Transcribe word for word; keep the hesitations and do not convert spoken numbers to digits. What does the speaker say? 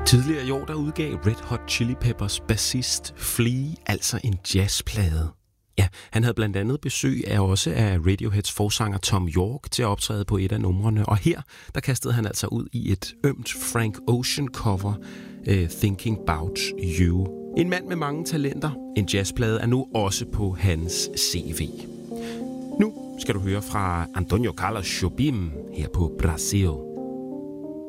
Tidligere i år der udgav Red Hot Chili Peppers bassist Flea altså en jazzplade. Ja, han havde blandt andet besøg af også af Radioheads forsanger Tom York til at optræde på et af numrene, og her der kastede han altså ud i et ømt Frank Ocean cover, uh, Thinking About You. En mand med mange talenter. En jazzplade er nu også på hans C V. Nu skal du høre fra Antônio Carlos Jobim her på Brasil.